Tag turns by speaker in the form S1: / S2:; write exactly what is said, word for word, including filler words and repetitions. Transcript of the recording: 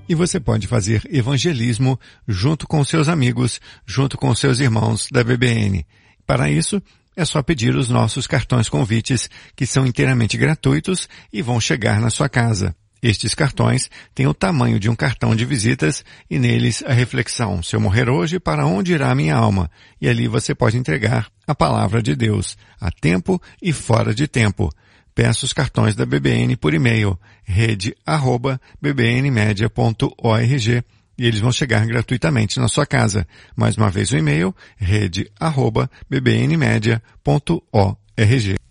S1: E você pode fazer evangelismo junto com seus amigos, junto com seus irmãos da B B N. Para isso, é só pedir os nossos cartões convites, que são inteiramente gratuitos e vão chegar na sua casa. Estes cartões têm o tamanho de um cartão de visitas e neles a reflexão: se eu morrer hoje, para onde irá a minha alma? E ali você pode entregar a palavra de Deus, a tempo e fora de tempo. Peça os cartões da B B N por e-mail, rede arroba b b n media ponto org, e eles vão chegar gratuitamente na sua casa. Mais uma vez o e-mail, rede arroba b b n media ponto org.